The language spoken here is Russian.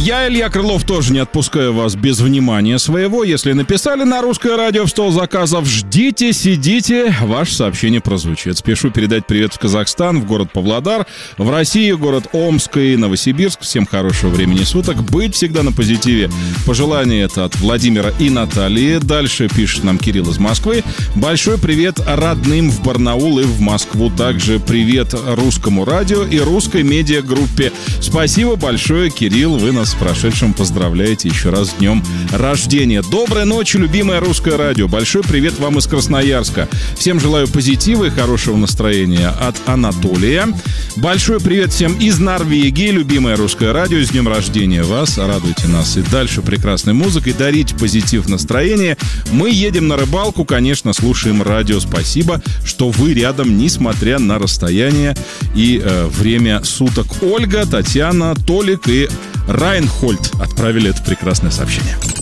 Я, Илья Крылов, тоже не отпускаю вас без внимания своего. Если написали на русское радио в стол заказов, ждите, сидите, ваше сообщение прозвучит. Спешу передать привет в Казахстан, в город Павлодар, в Россию, город Омск и Новосибирск. Всем хорошего времени суток. Быть всегда на позитиве. Пожелание это от Владимира и Натальи. Дальше пишет нам Кирилл из Москвы. Большой привет родным в Барнаул и в Москву. Также привет русскому радио и русской медиагруппе. Спасибо большое, Кирилл, вы нас с прошедшим поздравляете еще раз с днем рождения. Доброй ночи, любимое русское радио. Большой привет вам из Красноярска. Всем желаю позитива и хорошего настроения от Анатолия. Большой привет всем из Норвегии, любимое русское радио. С днем рождения вас. Радуйте нас и дальше прекрасной музыкой. Дарите позитив, настроение. Мы едем на рыбалку, конечно, слушаем радио. Спасибо, что вы рядом, несмотря на расстояние и время суток. Ольга, Татьяна, Толик и Райнхольд отправили это прекрасное сообщение.